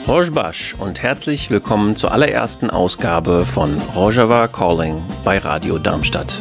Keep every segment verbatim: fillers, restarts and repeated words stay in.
Rojbash und herzlich willkommen zur allerersten Ausgabe von Rojava Calling bei Radio Darmstadt.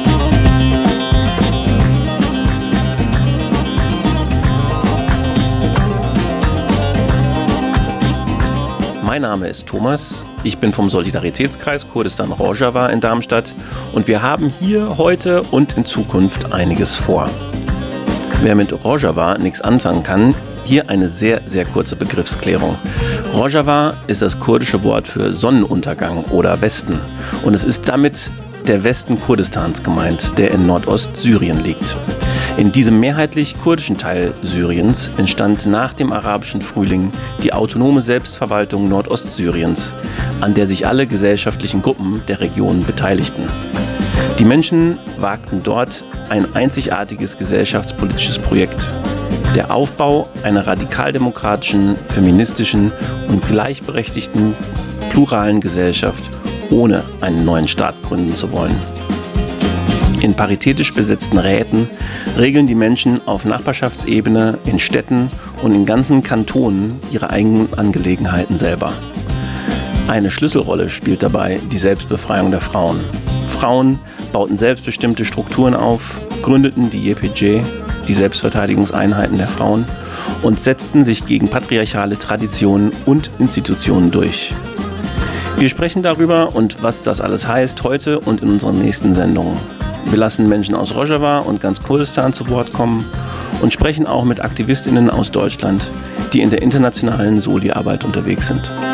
Mein Name ist Thomas, ich bin vom Solidaritätskreis Kurdistan Rojava in Darmstadt und wir haben hier heute und in Zukunft einiges vor. Wer mit Rojava nichts anfangen kann, hier eine sehr, sehr kurze Begriffsklärung. Rojava ist das kurdische Wort für Sonnenuntergang oder Westen und es ist damit der Westen Kurdistans gemeint, der in Nordostsyrien liegt. In diesem mehrheitlich kurdischen Teil Syriens entstand nach dem arabischen Frühling die autonome Selbstverwaltung Nordostsyriens, an der sich alle gesellschaftlichen Gruppen der Region beteiligten. Die Menschen wagten dort ein einzigartiges gesellschaftspolitisches Projekt. Der Aufbau einer radikaldemokratischen, feministischen und gleichberechtigten, pluralen Gesellschaft, ohne einen neuen Staat gründen zu wollen. In paritätisch besetzten Räten regeln die Menschen auf Nachbarschaftsebene in Städten und in ganzen Kantonen ihre eigenen Angelegenheiten selber. Eine Schlüsselrolle spielt dabei die Selbstbefreiung der Frauen. Frauen bauten selbstbestimmte Strukturen auf, gründeten die J P G, die Selbstverteidigungseinheiten der Frauen, und setzten sich gegen patriarchale Traditionen und Institutionen durch. Wir sprechen darüber und was das alles heißt heute und in unseren nächsten Sendungen. Wir lassen Menschen aus Rojava und ganz Kurdistan zu Wort kommen und sprechen auch mit AktivistInnen aus Deutschland, die in der internationalen Soli-Arbeit unterwegs sind.